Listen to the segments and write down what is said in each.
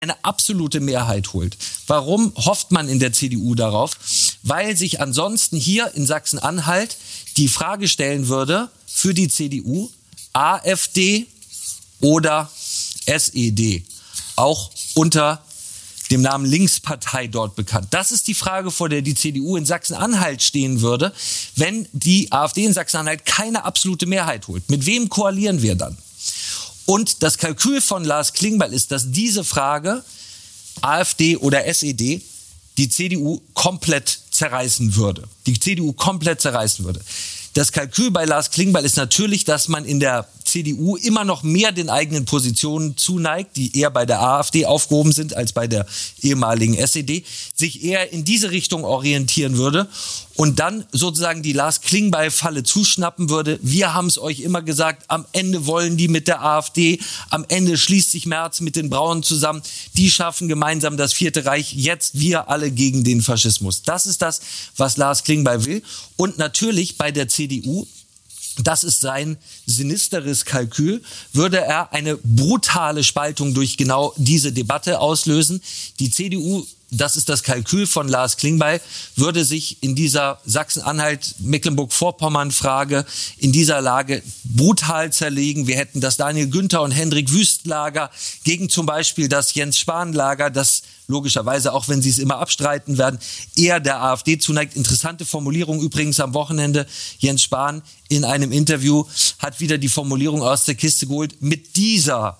eine absolute Mehrheit holt. Warum hofft man in der CDU darauf? Weil sich ansonsten hier in Sachsen-Anhalt die Frage stellen würde für die CDU, AfD oder SED, auch unter dem Namen Linkspartei dort bekannt. Das ist die Frage, vor der die CDU in Sachsen-Anhalt stehen würde, wenn die AfD in Sachsen-Anhalt keine absolute Mehrheit holt. Mit wem koalieren wir dann? Und das Kalkül von Lars Klingbeil ist, dass diese Frage, AfD oder SED, die CDU komplett zerreißen würde. Das Kalkül bei Lars Klingbeil ist natürlich, dass man in der CDU immer noch mehr den eigenen Positionen zuneigt, die eher bei der AfD aufgehoben sind als bei der ehemaligen SED, sich eher in diese Richtung orientieren würde und dann sozusagen die Lars Klingbeil-Falle zuschnappen würde. Wir haben es euch immer gesagt, am Ende wollen die mit der AfD, am Ende schließt sich Merz mit den Braunen zusammen, die schaffen gemeinsam das Vierte Reich, jetzt wir alle gegen den Faschismus. Das ist das, was Lars Klingbeil will. Und natürlich bei der CDU, das ist sein sinisteres Kalkül, würde er eine brutale Spaltung durch genau diese Debatte auslösen. Die CDU, das ist das Kalkül von Lars Klingbeil, würde sich in dieser Sachsen-Anhalt-Mecklenburg-Vorpommern-Frage in dieser Lage brutal zerlegen. Wir hätten das Daniel Günther und Hendrik Wüst-Lager gegen zum Beispiel das Jens Spahn-Lager, das logischerweise, auch wenn sie es immer abstreiten werden, eher der AfD zuneigt. Interessante Formulierung übrigens am Wochenende. Jens Spahn in einem Interview hat wieder die Formulierung aus der Kiste geholt, mit dieser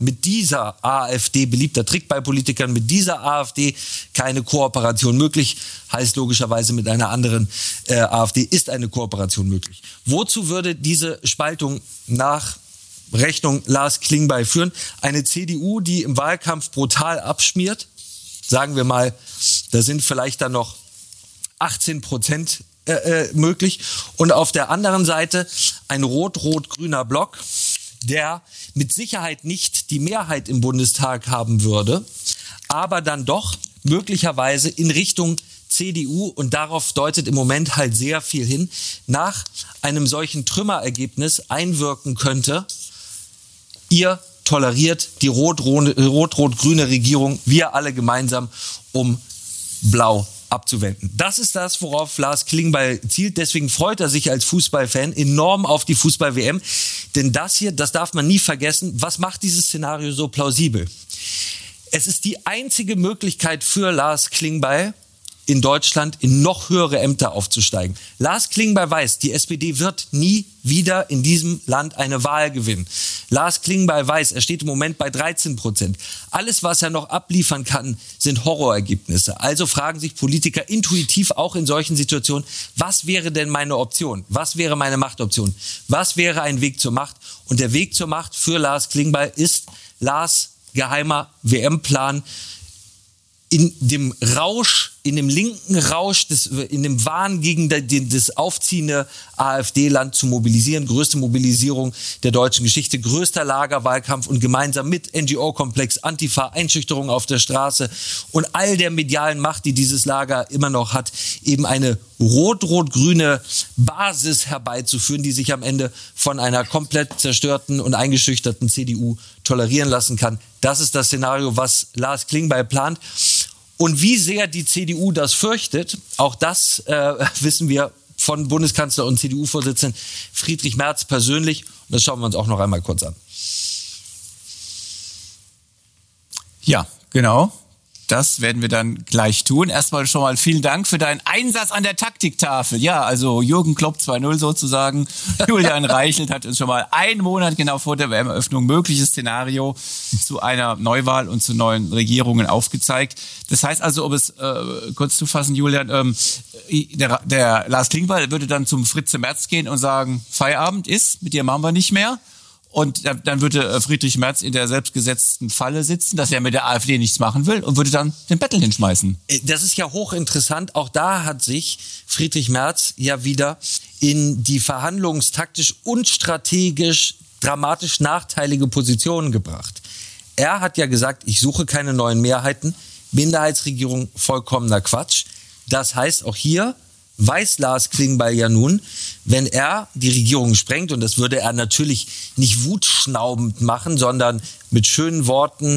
AfD, beliebter Trick bei Politikern, mit dieser AfD keine Kooperation möglich, heißt logischerweise mit einer anderen AfD ist eine Kooperation möglich. Wozu würde diese Spaltung nach Rechnung Lars Klingbeil führen? Eine CDU, die im Wahlkampf brutal abschmiert, sagen wir mal, da sind vielleicht dann noch 18% möglich. Und auf der anderen Seite ein rot-rot-grüner Block, der mit Sicherheit nicht die Mehrheit im Bundestag haben würde, aber dann doch möglicherweise in Richtung CDU, und darauf deutet im Moment halt sehr viel hin, nach einem solchen Trümmerergebnis einwirken könnte. Ihr toleriert die rot-rot-grüne Regierung, wir alle gemeinsam, um Blau abzuwenden. Das ist das, worauf Lars Klingbeil zielt. Deswegen freut er sich als Fußballfan enorm auf die Fußball-WM. Denn das hier, das darf man nie vergessen. Was macht dieses Szenario so plausibel? Es ist die einzige Möglichkeit für Lars Klingbeil, in Deutschland in noch höhere Ämter aufzusteigen. Lars Klingbeil weiß, die SPD wird nie wieder in diesem Land eine Wahl gewinnen. Lars Klingbeil weiß, er steht im Moment bei 13%. Alles, was er noch abliefern kann, sind Horrorergebnisse. Also fragen sich Politiker intuitiv auch in solchen Situationen, was wäre denn meine Option? Was wäre meine Machtoption? Was wäre ein Weg zur Macht? Und der Weg zur Macht für Lars Klingbeil ist Lars geheimer WM-Plan, in dem Rausch, in dem linken Rausch, in dem Wahn gegen das aufziehende AfD-Land zu mobilisieren. Größte Mobilisierung der deutschen Geschichte, größter Lagerwahlkampf und gemeinsam mit NGO-Komplex, Antifa, Einschüchterung auf der Straße und all der medialen Macht, die dieses Lager immer noch hat, eben eine rot-rot-grüne Basis herbeizuführen, die sich am Ende von einer komplett zerstörten und eingeschüchterten CDU tolerieren lassen kann. Das ist das Szenario, was Lars Klingbeil plant. Und wie sehr die CDU das fürchtet, auch das wissen wir von Bundeskanzler und CDU-Vorsitzenden Friedrich Merz persönlich. Und das schauen wir uns auch noch einmal kurz an. Ja, genau. Das werden wir dann gleich tun. Erstmal schon mal vielen Dank für deinen Einsatz an der Taktiktafel. Ja, also Jürgen Klopp 2.0 sozusagen. Julian Reichelt hat uns schon mal einen Monat genau vor der WM-Eröffnung mögliches Szenario zu einer Neuwahl und zu neuen Regierungen aufgezeigt. Das heißt also, um es kurz zu fassen, Julian, der Lars Klingbeil würde dann zum Fritze Merz gehen und sagen, Feierabend ist, mit dir machen wir nicht mehr. Und dann würde Friedrich Merz in der selbstgesetzten Falle sitzen, dass er mit der AfD nichts machen will und würde dann den Bettel hinschmeißen. Das ist ja hochinteressant. Auch da hat sich Friedrich Merz ja wieder in die verhandlungstaktisch und strategisch dramatisch nachteilige Positionen gebracht. Er hat ja gesagt, ich suche keine neuen Mehrheiten. Minderheitsregierung, vollkommener Quatsch. Das heißt, auch hier weiß Lars Klingbeil ja nun, wenn er die Regierung sprengt, und das würde er natürlich nicht wutschnaubend machen, sondern mit schönen Worten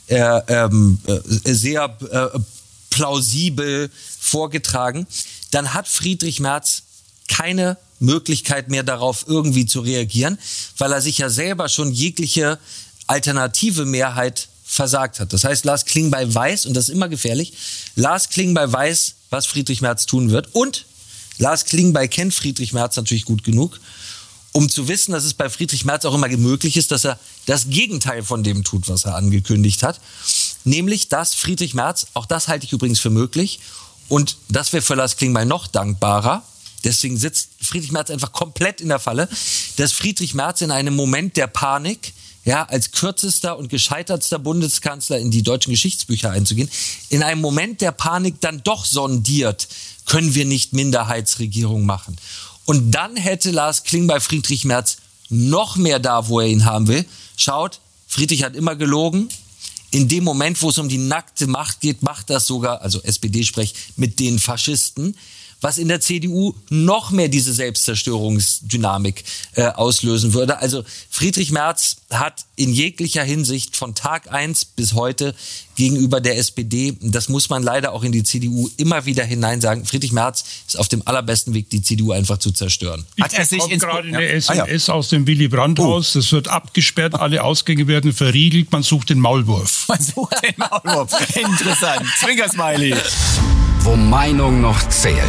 sehr plausibel vorgetragen, dann hat Friedrich Merz keine Möglichkeit mehr darauf irgendwie zu reagieren, weil er sich ja selber schon jegliche alternative Mehrheit versagt hat. Das heißt, Lars Klingbeil weiß, und das ist immer gefährlich, Lars Klingbeil weiß, was Friedrich Merz tun wird, und Lars Klingbeil kennt Friedrich Merz natürlich gut genug, um zu wissen, dass es bei Friedrich Merz auch immer möglich ist, dass er das Gegenteil von dem tut, was er angekündigt hat. Nämlich, dass Friedrich Merz, auch das halte ich übrigens für möglich, und das wäre für Lars Klingbeil noch dankbarer, deswegen sitzt Friedrich Merz einfach komplett in der Falle, dass Friedrich Merz in einem Moment der Panik, ja, als kürzester und gescheitertster Bundeskanzler in die deutschen Geschichtsbücher einzugehen, in einem Moment der Panik dann doch sondiert, können wir nicht Minderheitsregierung machen. Und dann hätte Lars Klingbeil Friedrich Merz noch mehr da, wo er ihn haben will. Schaut, Friedrich hat immer gelogen. In dem Moment, wo es um die nackte Macht geht, macht das sogar, also SPD-Sprech, mit den Faschisten, was in der CDU noch mehr diese Selbstzerstörungsdynamik auslösen würde. Also Friedrich Merz hat in jeglicher Hinsicht von Tag 1 bis heute gegenüber der SPD, das muss man leider auch in die CDU immer wieder hinein sagen, Friedrich Merz ist auf dem allerbesten Weg, die CDU einfach zu zerstören. Hat er sich gerade eine SMS aus dem Willy Brandt-Haus, das wird abgesperrt, alle Ausgänge werden verriegelt, man sucht den Maulwurf. Man sucht den Maulwurf. Interessant. Zwinker-Smiley. Wo Meinung noch zählt.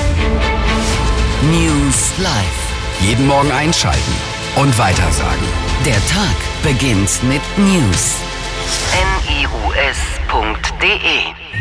News Live. Jeden Morgen einschalten und weitersagen. Der Tag beginnt mit News. NIUS.de